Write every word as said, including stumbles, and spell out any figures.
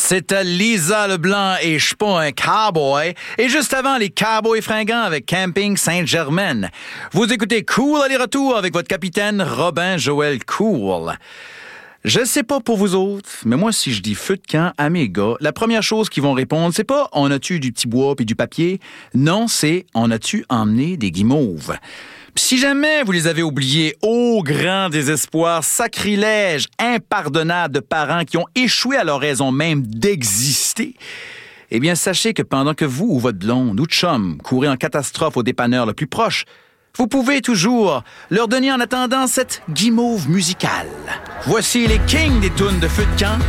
C'était Lisa Leblanc et Je suis pas un cowboy. Et juste avant, les Cowboys fringants avec Camping Sainte-Germaine. Vous écoutez Cool aller-retour avec votre capitaine Robin Joël Cool. Je sais pas pour vous autres, mais moi, si je dis feu de camp à mes gars, la première chose qu'ils vont répondre, c'est pas « on a-tu du petit bois puis du papier ?» Non, c'est « on a-tu emmené des guimauves ?» Si jamais vous les avez oubliés, au grand désespoir, sacrilège, impardonnable de parents qui ont échoué à leur raison même d'exister, eh bien, sachez que pendant que vous ou votre blonde ou chum courez en catastrophe au dépanneur le plus proche, vous pouvez toujours leur donner en attendant cette guimauve musicale. Voici les kings des tunes de feu de camp,